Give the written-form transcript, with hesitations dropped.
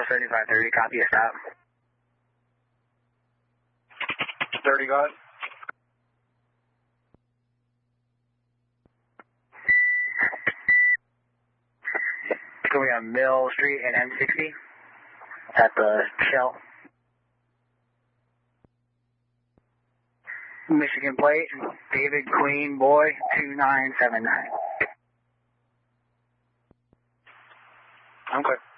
3530, copy a stop. 30, go ahead. It's going to be on Mill Street and M60 at the Shell. Michigan plate, David Queen Boy 2979. I'm clear.